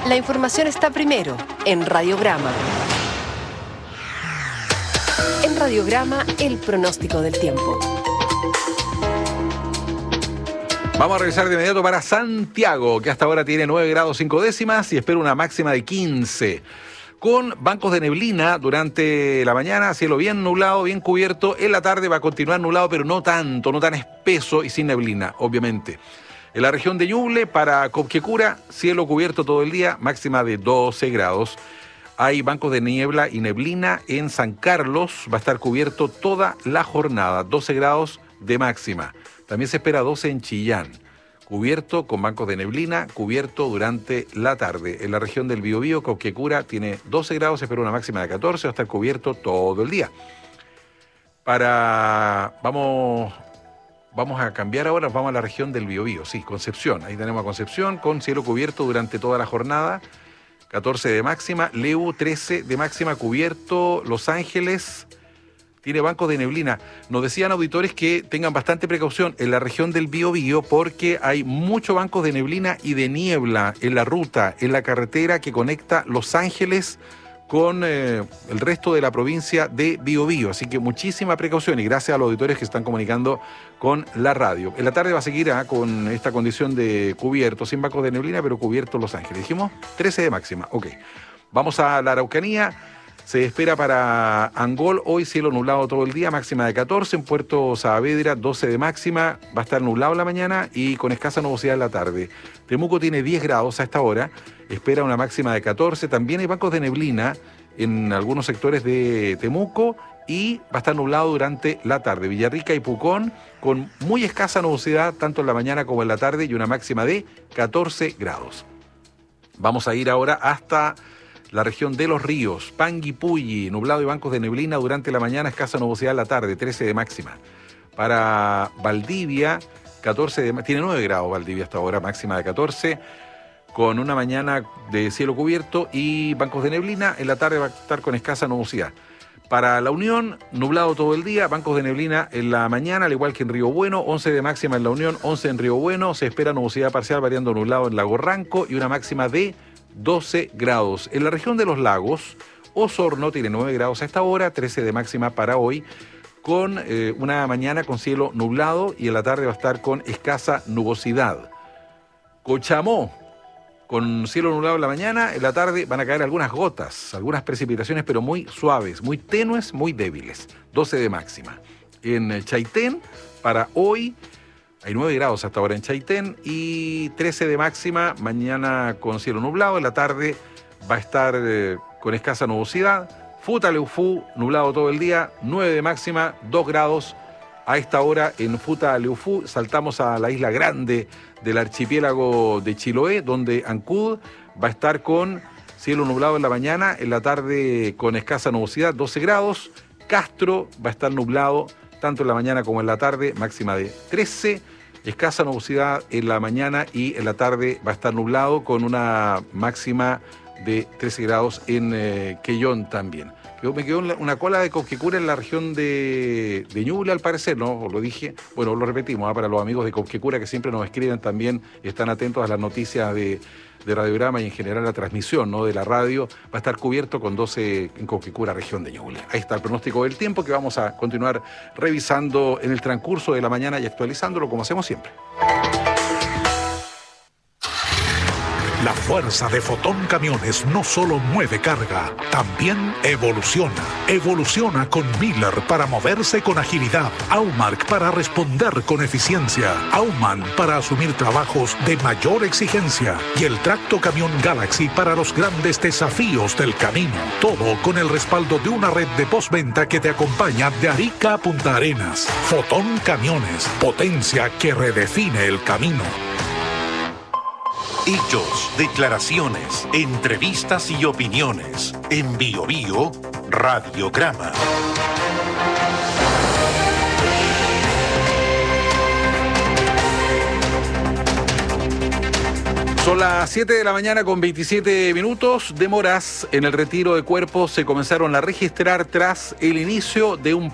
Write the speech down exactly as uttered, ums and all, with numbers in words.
La información está primero en Radiograma. En Radiograma, el pronóstico del tiempo. Vamos a regresar de inmediato para Santiago, que hasta ahora tiene nueve grados cinco décimas y espera una máxima de quince. Con bancos de neblina durante la mañana, cielo bien nublado, bien cubierto. En la tarde va a continuar nublado, pero no tanto, no tan espeso y sin neblina, obviamente. En la región de Ñuble, para Copquecura, cielo cubierto todo el día, máxima de doce grados. Hay bancos de niebla y neblina en San Carlos, va a estar cubierto toda la jornada, doce grados de máxima. También se espera doce en Chillán, cubierto con bancos de neblina, cubierto durante la tarde. En la región del Biobío, Copquecura tiene doce grados, se espera una máxima de catorce, va a estar cubierto todo el día. Para... vamos... Vamos a cambiar ahora, vamos a la región del Biobío, sí, Concepción. Ahí tenemos a Concepción con cielo cubierto durante toda la jornada, catorce de máxima, Leu trece de máxima, cubierto. Los Ángeles tiene bancos de neblina. Nos decían auditores que tengan bastante precaución en la región del Biobío porque hay muchos bancos de neblina y de niebla en la ruta, en la carretera que conecta Los Ángeles con eh, el resto de la provincia de Biobío. Así que muchísima precaución y gracias a los auditores que están comunicando con la radio. En la tarde va a seguir ¿eh? con esta condición de cubierto, sin bancos de neblina, pero cubierto Los Ángeles. Dijimos trece de máxima. Ok. Vamos a la Araucanía. Se espera para Angol hoy cielo nublado todo el día, máxima de catorce. En Puerto Saavedra, doce de máxima. Va a estar nublado en la mañana y con escasa nubosidad en la tarde. Temuco tiene diez grados a esta hora. Espera una máxima de catorce. También hay bancos de neblina en algunos sectores de Temuco y va a estar nublado durante la tarde. Villarrica y Pucón con muy escasa nubosidad tanto en la mañana como en la tarde y una máxima de catorce grados. Vamos a ir ahora hasta la región de Los Ríos, Panguipulli, nublado y bancos de neblina durante la mañana, escasa nubosidad en la tarde, trece de máxima. Para Valdivia, catorce de, tiene nueve grados Valdivia hasta ahora, máxima de catorce, con una mañana de cielo cubierto y bancos de neblina, en la tarde va a estar con escasa nubosidad. Para La Unión, nublado todo el día, bancos de neblina en la mañana, al igual que en Río Bueno, once de máxima en La Unión, once en Río Bueno, se espera nubosidad parcial variando nublado en Lago Ranco y una máxima de doce grados. En la región de los lagos, Osorno tiene nueve grados a esta hora, trece de máxima para hoy, con eh, una mañana con cielo nublado y en la tarde va a estar con escasa nubosidad. Cochamó, con cielo nublado en la mañana, en la tarde van a caer algunas gotas, algunas precipitaciones, pero muy suaves, muy tenues, muy débiles, doce de máxima. En Chaitén, para hoy, hay nueve grados hasta ahora en Chaitén y trece de máxima, mañana con cielo nublado, en la tarde va a estar eh, con escasa nubosidad. Futaleufú, nublado todo el día, nueve de máxima, dos grados a esta hora en Futaleufú. Saltamos a la isla grande del archipiélago de Chiloé, donde Ancud va a estar con cielo nublado en la mañana, en la tarde con escasa nubosidad, doce grados. Castro va a estar nublado tanto en la mañana como en la tarde, máxima de trece, escasa nubosidad en la mañana y en la tarde va a estar nublado con una máxima de trece grados en eh, Quellón también. Me quedó una cola de Copquecura en la región de, de Ñuble, al parecer, ¿no? Lo dije, bueno, lo repetimos, ¿eh? Para los amigos de Copquecura que siempre nos escriben también, están atentos a las noticias de, de Radiograma y en general la transmisión, ¿no? De la radio, va a estar cubierto con doce en Copquecura, región de Ñuble. Ahí está el pronóstico del tiempo que vamos a continuar revisando en el transcurso de la mañana y actualizándolo como hacemos siempre. La fuerza de Fotón Camiones no solo mueve carga, también evoluciona. Evoluciona con Miller para moverse con agilidad, Aumark para responder con eficiencia, Auman para asumir trabajos de mayor exigencia y el Tracto Camión Galaxy para los grandes desafíos del camino. Todo con el respaldo de una red de postventa que te acompaña de Arica a Punta Arenas. Fotón Camiones, potencia que redefine el camino. Hechos, declaraciones, entrevistas y opiniones. En Bio Bio, Radiograma. Son las siete de la mañana con veintisiete minutos. Demoras en el retiro de cuerpos se comenzaron a registrar tras el inicio de un